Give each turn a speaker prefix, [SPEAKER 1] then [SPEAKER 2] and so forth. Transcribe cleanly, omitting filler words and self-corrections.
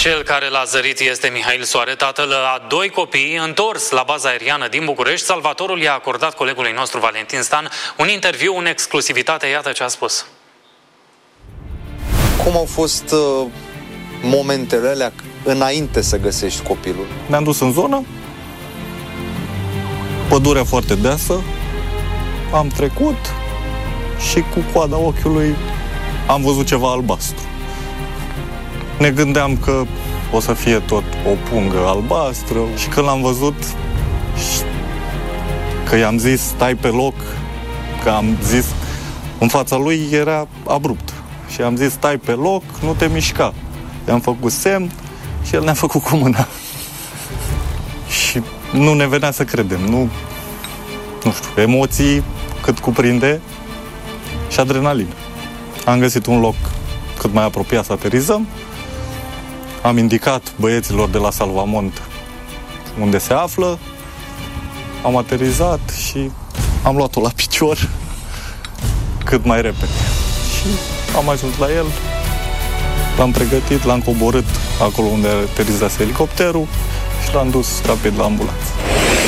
[SPEAKER 1] Cel care l-a zărit este Mihail Soare, tatăl a 2 copii, întors la baza aeriană din București. Salvatorul i-a acordat colegului nostru Valentin Stan un interviu în exclusivitate. Iată ce a spus.
[SPEAKER 2] Cum au fost momentele alea înainte să găsești copilul?
[SPEAKER 3] Ne-am dus în zonă, pădurea foarte deasă, am trecut și cu coada ochiului am văzut ceva albastru. Ne gândeam că o să fie tot o pungă albastră și când l-am văzut, că i-am zis stai pe loc, că am zis, în fața lui era abrupt și am zis stai pe loc, nu te mișca. I-am făcut semn și el ne-a făcut cu mâna. Și nu ne venea să credem, nu știu, emoții cât cuprinde și adrenalină. Am găsit un loc cât mai apropiat să aterizăm. Am indicat băieților de la Salvamont unde se află. Am aterizat și am luat-o la picior cât mai repede. Și am ajuns la el, l-am pregătit, l-am coborât acolo unde aterizase elicopterul și l-am dus rapid la ambulanță.